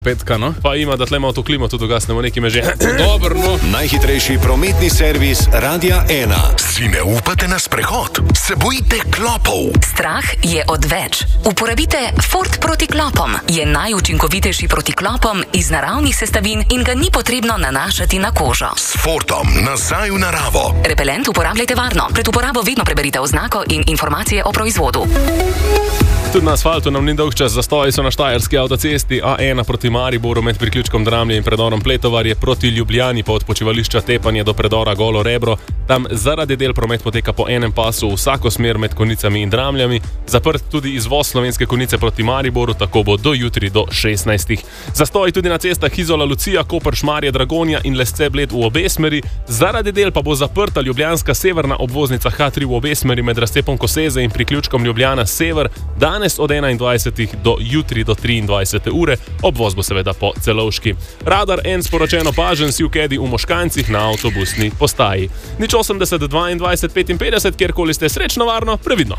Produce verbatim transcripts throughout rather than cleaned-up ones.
Petka, no? Pa ima, da tle malo to klimo tudi ugasnemo, nekaj me že. Dobro, no. Najhitrejši prometni servis Radia ena. Si ne upate na sprehod? Se bojite klopov? Strah je odveč. Uporabite Ford proti klopom. Je najučinkovitejši proti klopom iz naravnih sestavin in ga ni potrebno nanašati na kožo. S Fordom nazaj v naravo. Repelent uporabljajte varno. Pred uporabo vedno preberite oznako in informacije o proizvodu. Tudi na asfaltu nam ni dolg čas, zastoji so na štajerski avtocesti A ena proti Mariboru med priključkom Dramlje in predorom Pletovarje, proti Ljubljani pa od počivališča Tepanje do predora Golo Rebro. Tam zaradi del promet poteka po enem pasu v vsako smer med Konicami in Dramljami. Zaprt tudi izvoz Slovenske Konice proti Mariboru, tako bo do jutri do šestnajstih. Zastoji tudi na cestah Izola Lucija, Koper Šmarje Dragonja in Lesce Bled v obe smeri. Zaradi del pa bo zaprta ljubljanska severna obvoznica H tri v obe smeri med razcepom Koseze in priključkom Ljubljana Sever. Danes od enaindvajsetih do jutri do triindvajsete ure, obvoz bo seveda po Celovški. Radar en sporočen opažen si v kedi v Moškancih na avtobusni postaji. Nič osemdeset dvaindvajset petinpetdeset, kjerkoli ste, srečno, varno, previdno.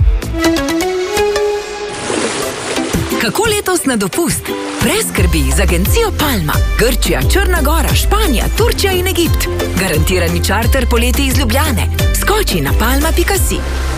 Kako letos na dopust? Brez skrbi z agencijo Palma. Grčija, Črna Gora, Španija, Turčija in Egipt. Garantirani čarter poleti iz Ljubljane. Skoči na palma pika si.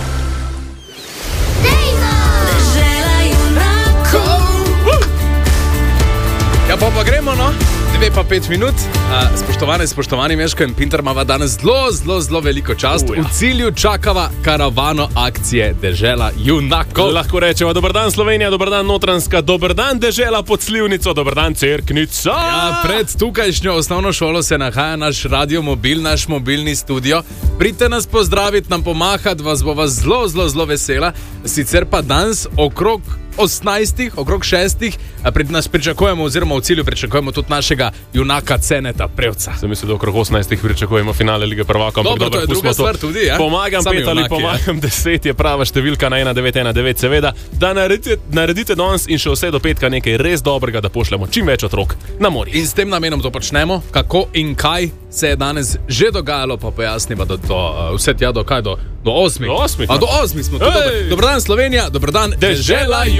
Ja, pa pa gremo, no. Dve pa pet minut. Uh, spoštovane, spoštovani, Meško in Pintar imava danes zelo, zelo, zelo veliko čast. Uh, ja. V cilju čakava karavano akcije Dežela junakov. Lahko rečemo, dober dan Slovenija, dober dan Notranjska, dober dan Dežela pod Slivnico, dober dan Cerknica. Ja, pred tukajšnjo osnovno šolo se nahaja naš radio mobil, naš mobilni studio. Pridite nas pozdraviti, nam pomahati, vas bo vas zelo, zelo, zelo vesela. Sicer pa danes okrog osemnajstih, okrog šestih, pred nas pričakujemo, oziroma v cilju pričakujemo tudi našega junaka Ceneta Prevca. Sem mislil, da okrog osemnajstih pričakujemo finale Lige prvakov. Dobro, to je druga stvar tudi, ja. Pomagam Sami pet ali junaki, pomagam deset je prava številka na ena devet ena devet, seveda, da naredite, naredite danes in še vse do petka nekaj res dobrega, da pošljemo čim več otrok na morje. In s tem namenom to počnemo, kako in kaj se je danes že dogajalo, pa pojasniva do, do vse tja do kaj, do, do osmih. Do osmih, A no. do osmih smo tu. Dobar dan Slovenija, dober dan Dežela.